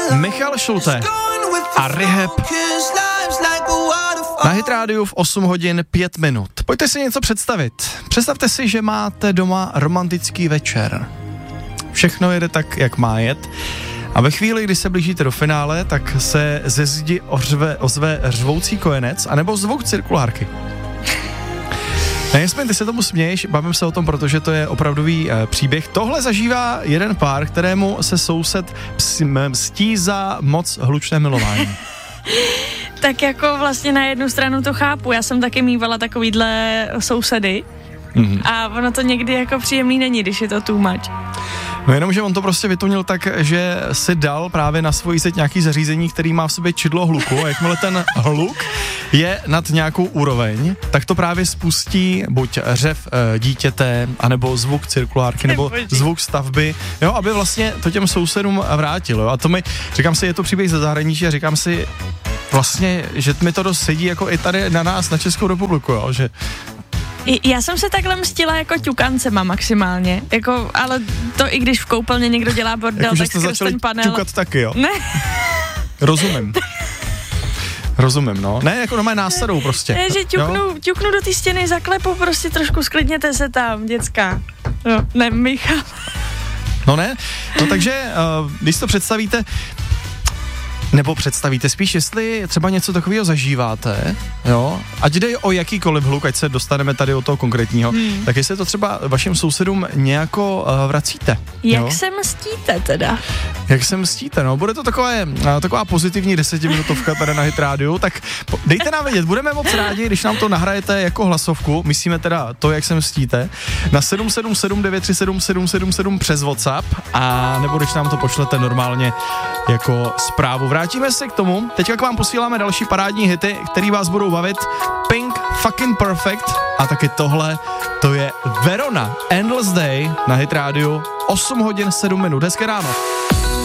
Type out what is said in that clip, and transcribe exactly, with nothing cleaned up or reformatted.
Michal Schulte a Rehab na Hit Rádiu v osm hodin pět minut. Pojďte si něco představit. Představte si, že máte doma romantický večer. Všechno jede tak, jak má jet. A ve chvíli, kdy se blížíte do finále, tak se ze zdi ořve, ozve řvoucí kojenec anebo zvuk cirkulárky. Nejsme, ty se tomu směješ, bavím se o tom, protože to je opravdový e, příběh. Tohle zažívá jeden pár, kterému se soused mstí za moc hlučné milování. Tak jako vlastně na jednu stranu to chápu, já jsem taky mývala takovýhle sousedy mm. a ono to někdy jako příjemný není, když je to too much. No jenom, že on to prostě vytunil tak, že si dal právě na svoji zeď nějaký zařízení, který má v sobě čidlo hluku a jakmile ten hluk je nad nějakou úroveň, tak to právě spustí buď řev e, dítěte, anebo zvuk cirkulárky, nebo zvuk stavby, jo, aby vlastně to těm sousedům vrátilo. Jo. A to mi, říkám si, je to příběh ze zahraničí a říkám si vlastně, že mi to dost sedí jako i tady na nás, na Českou republiku, jo, že já jsem se takhle mstila jako ťukancema maximálně, jako, ale to i když v koupelně někdo dělá bordel, jako, tak skrz ten panel. Ťukat taky, jo? Ne. Rozumím. Rozumím, no. Ne, jako normálně násadou prostě. Ne, že ťuknu, ťuknu do té stěny, zaklepu, prostě trošku sklidněte se tam, děcka. No, ne, Michal. No ne, no takže, uh, když to představíte, nebo představíte spíš, jestli třeba něco takového zažíváte, jo, ať jde o jakýkoliv hluk, ať se dostaneme tady od toho konkrétního, hmm. tak jestli to třeba vašim sousedům nějako uh, vracíte. Jak jo? se mstíte teda? Jak se mstíte, no, bude to takové, uh, taková pozitivní desetiminutovka tady na Hit Rádiu, tak po, dejte nám vědět, budeme moc rádi, když nám to nahrajete jako hlasovku, myslíme teda to, jak se mstíte, na sedm sedm sedm devět tři sedm sedm sedm sedm přes WhatsApp, a nebo když nám to pošlete normálně jako zprávu. Vrátíme se k tomu, teďka k vám posíláme další parádní hity, který vás budou bavit. Pink, Fucking Perfect a taky tohle, to je Verona, Endless Day na Hit Rádiu, osm hodin sedm minut, hezké ráno.